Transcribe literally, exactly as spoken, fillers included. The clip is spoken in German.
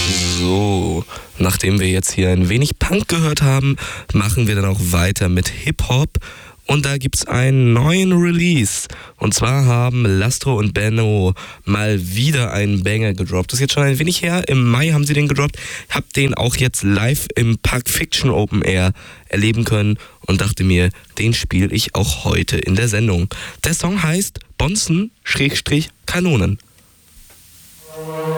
So, nachdem wir jetzt hier ein wenig Punk gehört haben, machen wir dann auch weiter mit Hip-Hop. Und da gibt's einen neuen Release. Und zwar haben Lastro und Benno mal wieder einen Banger gedroppt. Das ist jetzt schon ein wenig her. Im Mai haben sie den gedroppt. Hab den auch jetzt live im Pulp Fiction Open Air erleben können und dachte mir, den spiele ich auch heute in der Sendung. Der Song heißt Bonzen-Kanonen.